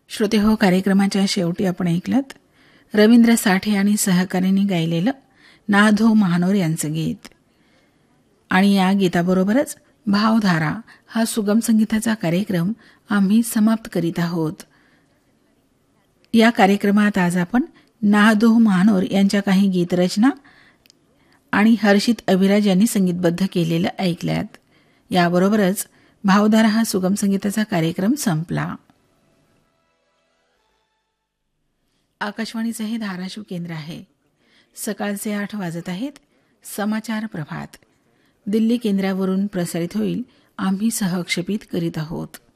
श्रोते हो, कार्यक्रमाच्या शेवटी आपण ऐकलत रवींद्र साठे आणि सहकाऱ्यांनी गायलेलं नाधो महानोर यांचं गीत. आणि या गीताबरोबरच भावधारा हा सुगम संगीताचा कार्यक्रम आम्ही समाप्त करीत आहोत. या कार्यक्रमात आज आपण नाधो महानोर यांच्या काही गीतरचना आणि हर्षित अभिराज यांनी संगीतबद्ध केलेलं ऐकल्यात. याबरोबरच भावधारा हा सुगम संगीताचा कार्यक्रम संपला. आकाशवाणीचं हे धाराशिव केंद्र आहे. सकाळचे 8 वाजत आहेत. समाचार प्रभात दिल्ली केंद्रावरून प्रसारित होईल. आम्ही सहक्षेपित करीत आहोत.